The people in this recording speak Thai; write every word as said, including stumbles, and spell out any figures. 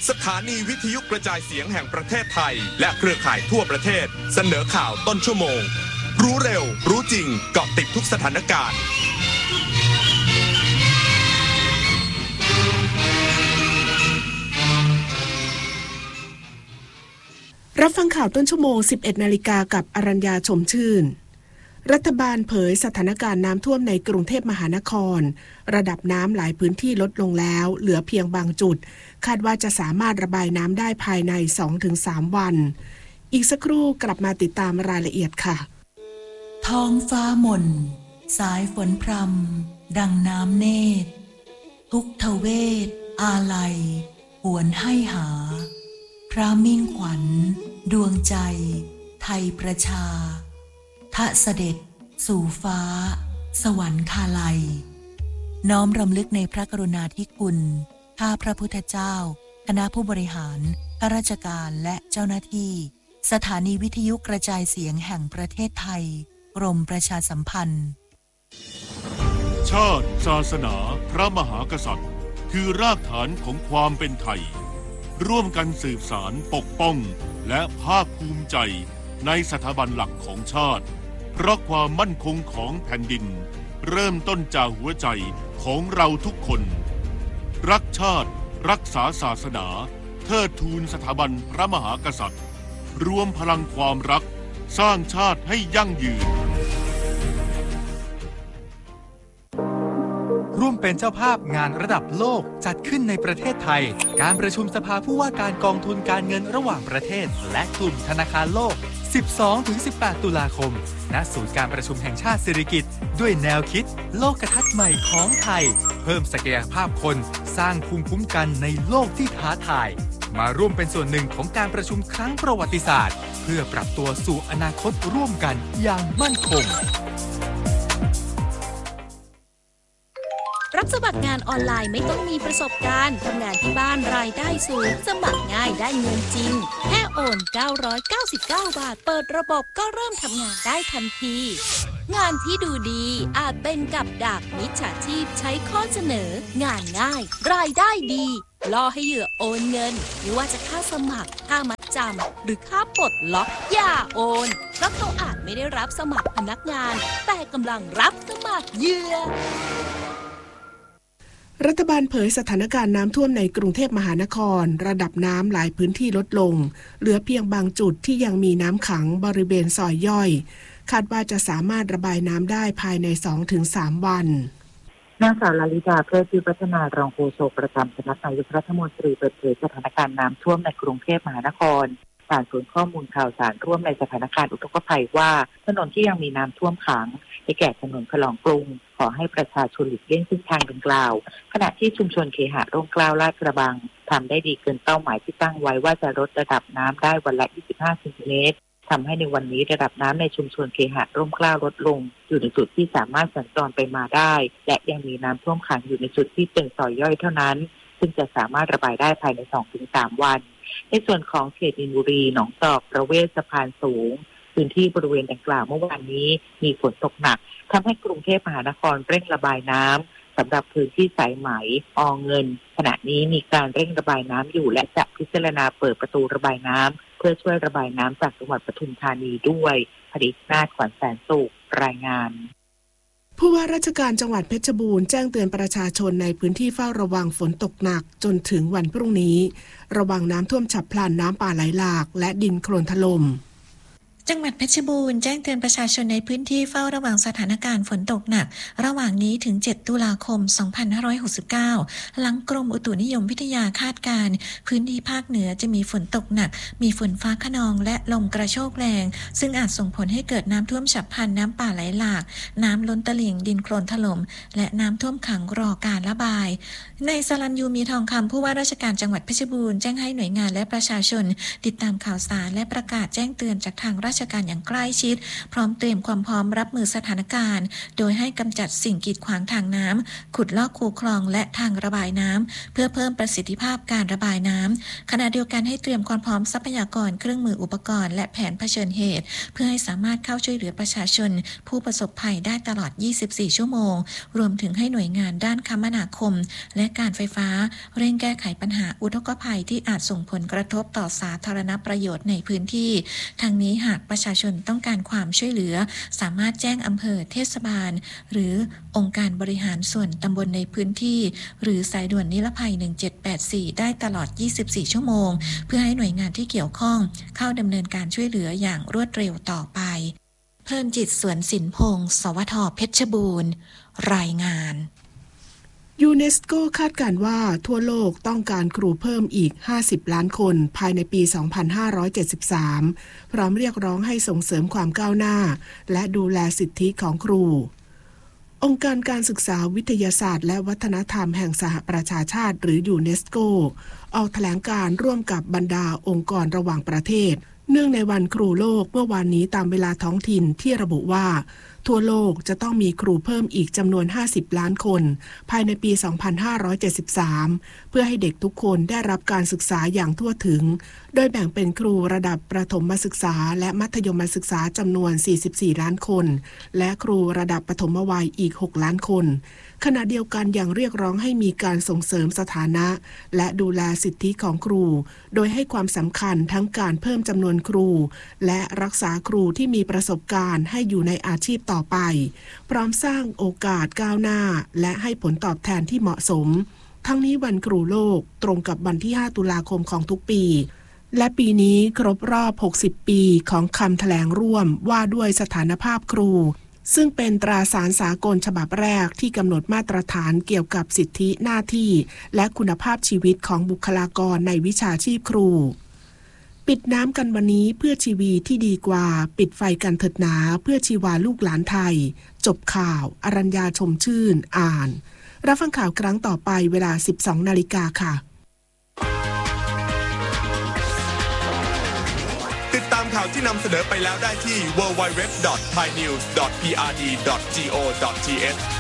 สถานีวิทยุกระจายเสียงแห่งประเทศไทยและเครือข่ายทั่วประเทศเสนอข่าวต้นชั่วโมงรู้เร็วรู้จริงเกาะติดทุกสถานการณ์รับฟังข่าวต้นชั่วโมง สิบเอ็ดนาฬิกากับอรัญญาชมชื่นรัฐบาลเผยสถานการณ์น้ำท่วมในกรุงเทพมหานครระดับน้ำหลายพื้นที่ลดลงแล้วเหลือเพียงบางจุดคาดว่าจะสามารถระบายน้ำได้ภายใน สองถึงสาม วันอีกสักครู่กลับมาติดตามรายละเอียดค่ะท้องฟ้าหม่นสายฝนพรำดังน้ำเนตรทุกทเวทอาลัยหวนให้หาพระมิ่งขวัญดวงใจไทยประชาทะเสด็จสู่ฟ้าสวรรคาลัยน้อมรำลึกในพระกรุณาธิคุณข้าพระพุทธเจ้าคณะผู้บริหารข้าราชการและเจ้าหน้าที่สถานีวิทยุกระจายเสียงแห่งประเทศไทยกรมประชาสัมพันธ์ชาติศาสนาพระมหากษัตริย์คือรากฐานของความเป็นไทยร่วมกันสืบสานปกป้องและภาคภูมิใจในสถาบันหลักของชาติเพราะความมั่นคงของแผ่นดินเริ่มต้นจากหัวใจของเราทุกคนรักชาติรักษาศาสนาเทิดทูนสถาบันพระมหากษัตริย์รวมพลังความรักสร้างชาติให้ยั่งยืนร่วมเป็นเจ้าภาพงานระดับโลกจัดขึ้นในประเทศไทยการประชุมสภาผู้ว่าการกองทุนการเงินระหว่างประเทศและกลุ่มธนาคารโลก สิบสองถึงสิบแปด ตุลาคมณศูนย์การประชุมแห่งชาติสิริกิติ์ด้วยแนวคิดโลกทัศน์ใหม่ของไทยเพิ่มศักยภาพคนสร้างภูมิคุ้มกันในโลกที่ท้าทายมาร่วมเป็นส่วนหนึ่งของการประชุมครั้งประวัติศาสตร์เพื่อปรับตัวสู่อนาคตร่วมกันอย่างมั่นคงรับสมัครงานออนไลน์ไม่ต้องมีประสบการณ์ทำงานที่บ้านรายได้สูงสมัครง่ายได้เงินจริงแค่โอนเก้าร้อยเก้าสิบเก้าบาทเปิดระบบก็เริ่มทำงานได้ทันทีงานที่ดูดีอาจเป็นกับดักมิจฉาชีพใช้ข้อเสนองานง่ายรายได้ดีล่อให้เหยื่อโอนเงินไม่ว่าจะค่าสมัครค่ามัดจำหรือค่าปลดล็อกอย่าโอนเพราะเขาอาจไม่ได้รับสมัครพนักงานแต่กำลังรับสมัครเหยื่อรัฐบาลเผยสถานการณ์น้ำท่วมในกรุงเทพมหานครระดับน้ำหลายพื้นที่ลดลงเหลือเพียงบางจุดที่ยังมีน้ำขังบริเวณซอยย่อยคาดว่าจะสามารถระบายน้ำได้ภายใน สองถึงสาม วันนางสาวลลิดาเพื่อที่พัฒนารองโฆษกประจำสำนักนายกรัฐมนตรีเปิดเผยสถานการณ์น้ำท่วมในกรุงเทพมหานครผ่านศูนย์ข้อมูลข่าวสารร่วมในสถานการณ์อุทกภัยว่าถนนที่ยังมีน้ำท่วมขังได้แก่ถนนฉลองกรุงขอให้ประชาชนหลีกเลี่ยงเส้นทางดังกล่าวขณะที่ชุมชนเคหะร่มเกล้าลาดกระบังทำได้ดีเกินเป้าหมายที่ตั้งไว้ว่าจะลดระดับน้ำได้วันละยี่สิบห้าเซนติเมตรทำให้ในวันนี้ระดับน้ำในชุมชนเคหะร่มเกล้าลดลงอยู่ในจุดที่สามารถสัญจรไปมาได้และยังมีน้ำท่วมขังอยู่ในจุดที่เป็นซอยย่อยเท่านั้นซึ่งจะสามารถระบายได้ภายใน สองถึงสาม วันในส่วนของเขตอินบุรีหนองจอกประเวศสะพานสูงพื้นที่บริเวณดังกล่าวเมื่อวานนี้มีฝนตกหนักทำให้กรุงเทพมหานครเร่งระบายน้ำสำหรับพื้นที่สายไหมอเงินขณะนี้มีการเร่งระบายน้ำอยู่และจะพิจารณาเปิดประตูระบายน้ำเพื่อช่วยระบายน้ำจากจังหวัดปทุมธานีด้วยผลิตนาถขวัญแสนสุขรายงานผู้ว่าราชการจังหวัดเพชรบูรณ์แจ้งเตือนประชาชนในพื้นที่เฝ้าระวังฝนตกหนักจนถึงวันพรุ่งนี้ระวังน้ำท่วมฉับพลันน้ำป่าไหลหลากและดินโคลนถล่มจังหวัดเพชรบูรณ์แจ้งเตือนประชาชนในพื้นที่เฝ้าระวังสถานการณ์ฝนตกหนักระหว่างนี้ถึงเจ็ดตุลาคมสองพันห้าร้อยหกสิบเก้าหลังกรมอุตุนิยมวิทยาคาดการณ์พื้นที่ภาคเหนือจะมีฝนตกหนักมีฝนฟ้าคะนองและลมกระโชกแรงซึ่งอาจส่งผลให้เกิดน้ำท่วมฉับพลันน้ำป่าไหลหลากน้ำล้นตลิ่งดินโคลนถล่มและน้ำท่วมขังรอการระบายในสรัญยูมีทองคำผู้ว่าราชการจังหวัดเพชรบูรณ์แจ้งให้หน่วยงานและประชาชนติดตามข่าวสารและประกาศแจ้งเตือนจากทางราชชการอย่างใกล้ชิดพร้อมเตรียมความพร้อมรับมือสถานการณ์โดยให้กำจัดสิ่งกีดขวางทางน้ำขุดลอกคูคลองและทางระบายน้ำเพื่อเพิ่มประสิทธิภาพการระบายน้ำขณะเดียวกันให้เตรียมความพร้อมทรัพยากรเครื่องมืออุปกรณ์และแผนเผชิญเหตุเพื่อให้สามารถเข้าช่วยเหลือประชาชนผู้ประสบภัยได้ตลอดยี่สิบสี่ชั่วโมงรวมถึงให้หน่วยงานด้านคมนาคมและการไฟฟ้าเร่งแก้ไขปัญหาอุทกภัยที่อาจส่งผลกระทบต่อสาธารณประโยชน์ในพื้นที่ทั้งนี้หากประชาชนต้องการความช่วยเหลือสามารถแจ้งอำเภอเทศบาลหรือองค์การบริหารส่วนตำบลในพื้นที่หรือสายด่วนนิรภัยหนึ่งเจ็ดแปดสี่ได้ตลอดยี่สิบสี่ชั่วโมงเพื่อให้หน่วยงานที่เกี่ยวข้องเข้าดำเนินการช่วยเหลืออย่างรวดเร็วต่อไปเพลินจิตสวนสินพงศ์สวทเพชรบูรณ์รายงานยูเนสโกคาดการณ์ว่าทั่วโลกต้องการครูเพิ่มอีกห้าสิบล้านคนภายในปีสองพันห้าร้อยเจ็ดสิบสามพร้อมเรียกร้องให้ส่งเสริมความก้าวหน้าและดูแลสิทธิของครูองค์การการศึกษาวิทยาศาสตร์และวัฒนธรรมแห่งสหประชาชาติหรือยูเนสโกออกแถลงการร่วมกับบรรดาองค์กรระหว่างประเทศเนื่องในวันครูโลกเมื่อวานนี้ตามเวลาท้องถิ่นที่ระบุว่าทั่วโลกจะต้องมีครูเพิ่มอีกจำนวนห้าสิบล้านคนภายในปีสองพันห้าร้อยเจ็ดสิบสามเพื่อให้เด็กทุกคนได้รับการศึกษาอย่างทั่วถึงโดยแบ่งเป็นครูระดับประถมศึกษาและมัธยมศึกษาจำนวนสี่สิบสี่ล้านคนและครูระดับปฐมวัยอีกหกล้านคนขณะเดียวกันยังเรียกร้องให้มีการส่งเสริมสถานะและดูแลสิทธิของครูโดยให้ความสำคัญทั้งการเพิ่มจำนวนครูและรักษาครูที่มีประสบการณ์ให้อยู่ในอาชีพต่อไปพร้อมสร้างโอกาสก้าวหน้าและให้ผลตอบแทนที่เหมาะสมทั้งนี้วันครูโลกตรงกับวันที่ห้าตุลาคมของทุกปีและปีนี้ครบรอบหกสิบปีของคำแถลงร่วมว่าด้วยสถานภาพครูซึ่งเป็นตราสารสากลฉบับแรกที่กำหนดมาตรฐานเกี่ยวกับสิทธิหน้าที่และคุณภาพชีวิตของบุคลากรในวิชาชีพครูปิดน้ำกันวันนี้เพื่อชีวีที่ดีกว่าปิดไฟกันเถิดหนาเพื่อชีวาลูกหลานไทยจบข่าวอรัญญาชมชื่นอ่านรับฟังข่าวครั้งต่อไปเวลา สิบสองนาฬิกาค่ะติดตามข่าวที่นำเสนอไปแล้วได้ที่ ดับเบิลยู ดับเบิลยู ดับเบิลยู ดอท ไทยนิวส์ ดอท พี อาร์ ดี ดอท จี โอ ดอท ที เอช